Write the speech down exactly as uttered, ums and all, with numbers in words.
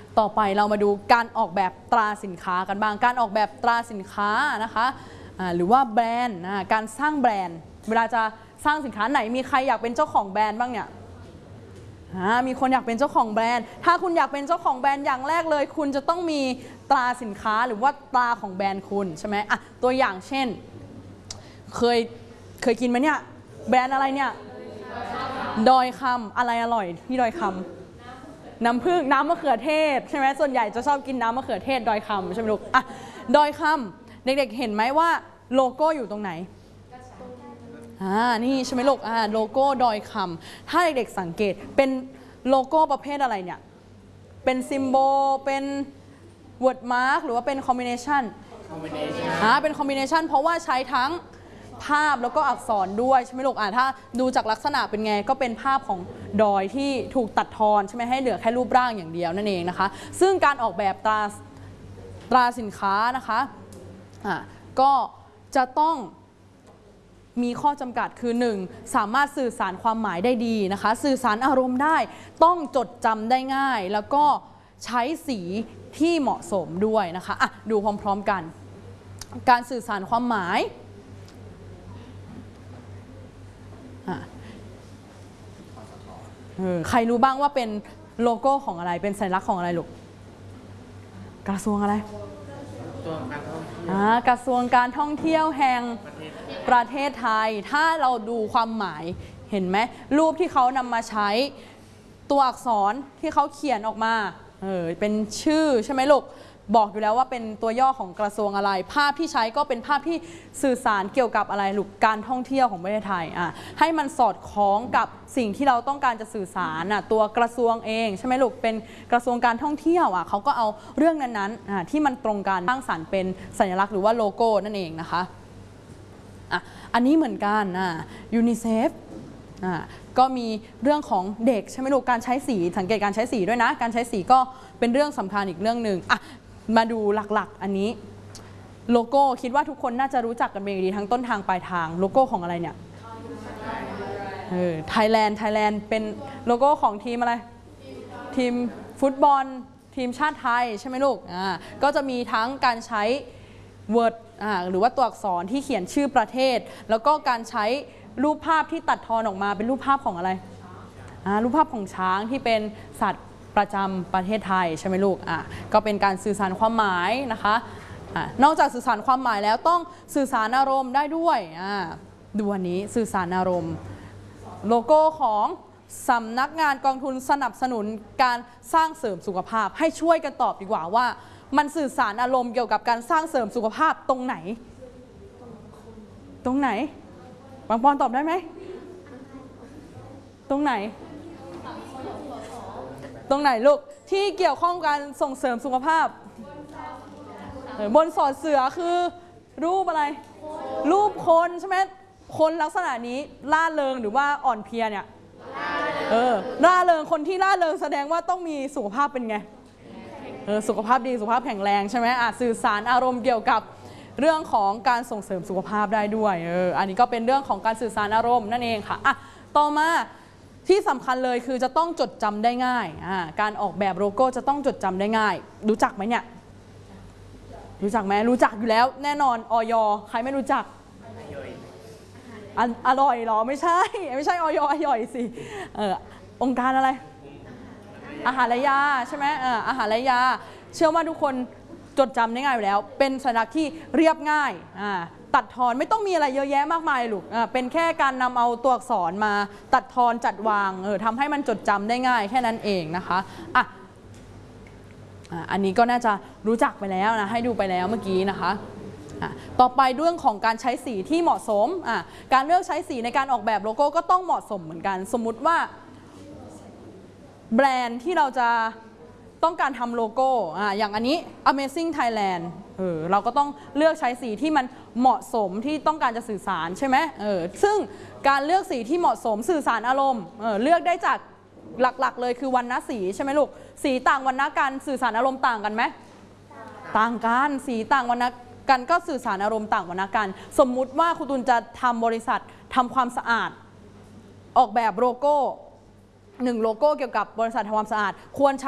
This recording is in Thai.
ต่อไปเรามาดูการออกแบบตราสินค้ากันบ้างการออกแบบตราสินค้านะคะหรือว่าแบรนด์การสร้างแบรนด์เวลาจะสร้างสินค้าไหนมีใครอยากเป็นเจ้าของแบรนด์บ้างเนี่ยมีคนอยากเป็นเจ้าของแบรนด์ถ้าคุณอยากเป็นเจ้าของแบรนด์อย่างแรกเลยคุณจะต้องมีตราสินค้าหรือว่าตราของแบรนด์คุณใช่ไหมอ่ะตัวอย่างเช่นเคยเคยกินไหมเนี่ยแบรนด์อะไรเนี่ยดอยคำอะไรอร่อยที่ดอยคำน้ำผึ้งน้ำมะเขือเทศใช่ไหมส่วนใหญ่จะชอบกินน้ำมะเขือเทศดอยคำใช่ไหมลูกอ่ะดอยคำเด็กๆเห็นไหมว่าโลโก้อยู่ตรงไหนอ่านี่ใช่ไหมลูกอ่าโลโก้ดอยคำถ้าเด็กๆสังเกตเป็นโลโก้ประเภทอะไรเนี่ยเป็นซิมโบลเป็นวอร์ดมาร์กหรือว่าเป็นคอมบิเนชันอ่าเป็นคอมบิเนชันเพราะว่าใช้ทั้งภาพแล้วก็อักษรด้วยใช่ไหมลูกอ่าถ้าดูจากลักษณะเป็นไงก็เป็นภาพของดอยที่ถูกตัดทอนใช่ไหมให้เหลือแค่รูปร่างอย่างเดียวนั่นเองนะคะซึ่งการออกแบบตราตราสินค้านะคะอ่าก็จะต้องมีข้อจำกัดคือหนึ่งสามารถสื่อสารความหมายได้ดีนะคะสื่อสารอารมณ์ได้ต้องจดจำได้ง่ายแล้วก็ใช้สีที่เหมาะสมด้วยนะคะอ่ะดูพร้อมๆกันการสื่อสารความหมายใครรู้บ้างว่าเป็นโลโก้ของอะไรเป็นสัญลักษณ์ของอะไรลูกกระทรวงอะไรกระทรวงการท่องเที่ยวแห่งประเทศไทยถ้าเราดูความหมายเห็นไหมรูปที่เขานำมาใช้ตัวอักษรที่เขาเขียนออกมาเออเป็นชื่อใช่ไหมลูกบอกอยู่แล้วว่าเป็นตัวย่อของกระทรวงอะไรภาพที่ใช้ก็เป็นภาพที่สื่อสารเกี่ยวกับอะไรลูกการท่องเที่ยวของประเทศไทยอ่ะให้มันสอดคล้องกับสิ่งที่เราต้องการจะสื่อสารอ่ะตัวกระทรวงเองใช่ไหมลูกเป็นกระทรวงการท่องเที่ยวอ่ะเขาก็เอาเรื่องนั้นๆอ่ะที่มันตรงกันสร้างสรรค์เป็นสัญลักษณ์หรือว่าโลโก้นั่นเองนะคะอ่ะอันนี้เหมือนกันอ่ะยูนิเซฟอ่ะก็มีเรื่องของเด็กใช่ไหมลูกการใช้สีสังเกตการใช้สีด้วยนะการใช้สีก็เป็นเรื่องสำคัญอีกเรื่องหนึ่งอ่ะมาดูหลักๆอันนี้โลโก้คิดว่าทุกคนน่าจะรู้จักกันเป็นอย่างดีทั้งต้นทางปลายทางโลโก้ของอะไรเนี่ยเออไทยแลนด์ไทยแลนด์เป็นโลโก้ของทีมอะไรทีมฟุตบอลทีมชาติไทยใช่ไหมลูกอ่าก็จะมีทั้งการใช้ Word อ่าหรือว่าตัวอักษรที่เขียนชื่อประเทศแล้วก็การใช้รูปภาพที่ตัดทอนออกมาเป็นรูปภาพของอะไรอ่ารูปภาพของช้างที่เป็นสัตว์ประจำประเทศไทยใช่ไหมลูกอ่ะก็เป็นการสื่อสารความหมายนะคะอ่ะนอกจากสื่อสารความหมายแล้วต้องสื่อสารอารมณ์ได้ด้วยอ่ะดูอันนี้สื่อสารอารมณ์โลโก้ของสำนักงานกองทุนสนับสนุนการสร้างเสริมสุขภาพให้ช่วยกันตอบดีกว่าว่ามันสื่อสารอารมณ์เกี่ยวกับการสร้างเสริมสุขภาพตรงไหนตรงไหนบางปอนตอบได้ไหมตรงไหนตรงไหนลูกที่เกี่ยวข้องกันส่งเสริมสุขภาพบนสอดเสือคือรูปอะไรรูปคนใช่ไหมคนลักษณะนี้ล่าเริงหรือว่าอ่อนเพลียเนี่ยเออล่าเริงคนที่ล่าเริงแสดงว่าต้องมีสุขภาพเป็นไงเออสุขภาพดีสุขภาพแข็งแรงใช่ไหมอ่ะสื่อสารอารมณ์เกี่ยวกับเรื่องของการส่งเสริมสุขภาพได้ด้วยเอออันนี้ก็เป็นเรื่องของการสื่อสารอารมณ์นั่นเองค่ะอ่ะต่อมาที่สำคัญเลยคือจะต้องจดจำได้ง่ายอ่าการออกแบบโลโก้จะต้องจดจำได้ง่ายรู้จักไหมเนี่ยรู้จักไหมรู้จักอยู่แล้วแน่นอนอย.ใครไม่รู้จักอ, อร่อยเหรอไม่ใช่ไม่ใช่อย.อร่อยสิเออองค์การอะไรอาหารและยาใช่ไหมเอออาหารและยาเชื่อว่าทุกคนจดจำได้ง่ายอยู่แล้วเป็นสัญลักษณ์ที่เรียบง่ายอ่าตัดทอนไม่ต้องมีอะไรเยอะแยะมากมายลูกเป็นแค่การนำเอาตัวอักษรมาตัดทอนจัดวางเออทำให้มันจดจำได้ง่ายแค่นั้นเองนะคะอ่ะอันนี้ก็น่าจะรู้จักไปแล้วนะให้ดูไปแล้วเมื่อกี้นะคะต่อไปเรื่องของการใช้สีที่เหมาะสมอ่ะการเลือกใช้สีในการออกแบบโลโก้ก็ต้องเหมาะสมเหมือนกันสมมุติว่าแบรนด์ที่เราจะต้องการทำโลโก้อ่ะอย่างอันนี้ Amazing Thailand เออเราก็ต้องเลือกใช้สีที่มันเหมาะสมที่ต้องการจะสื่อสารใช่ไหมเออซึ่งการเลือกสีที่เหมาะสมสื่อสารอารมณ์เออเลือกได้จากหลักๆเลยคือวรรณสีใช่ไหมลูกสีต่างวรรณกันสื่อสารอารมณ์ต่างกันไหมต่างกันสีต่างวรรณกันก็สื่อสารอารมณ์ต่างวรรณกันสมมุติว่าครูตุลจะทำบริษัททำความสะอาดออกแบบโลโก้หนึ่งโลโก้เกี่ยวกับบริษัททำความสะอาดควรใช้